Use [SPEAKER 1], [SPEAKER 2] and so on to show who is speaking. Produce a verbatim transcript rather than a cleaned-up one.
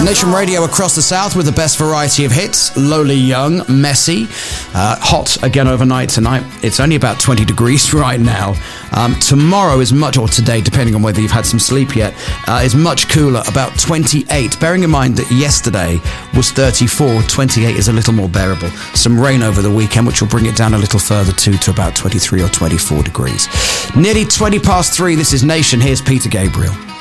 [SPEAKER 1] Nation Radio across the south with the best variety of hits. Lowly Young, Messy, uh, hot again overnight tonight. It's only about twenty degrees right now. Um, tomorrow is much, or today, depending on whether you've had some sleep yet, uh, is much cooler, about twenty-eight. Bearing in mind that yesterday was thirty-four, twenty-eight is a little more bearable. Some rain over the weekend, which will bring it down a little further too, to about twenty-three or twenty-four degrees. Nearly twenty past three, this is Nation. Here's Peter Gabriel.